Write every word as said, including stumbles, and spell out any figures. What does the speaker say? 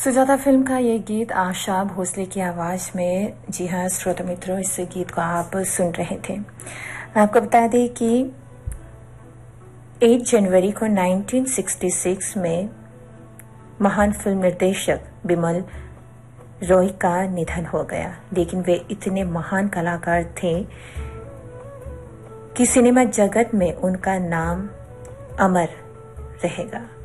Sujata film का ये गीत आशा भोसले की आवाज में। जी हाँ श्रोता मित्रों, इस गीत को आप सुन रहे थे। मैं आपको बता दें कि आठ जनवरी को उन्नीस सौ छियासठ में महान फिल्म निर्देशक बिमल रॉय का निधन हो गया, लेकिन वे इतने महान कलाकार थे कि सिनेमा जगत में उनका नाम अमर रहेगा।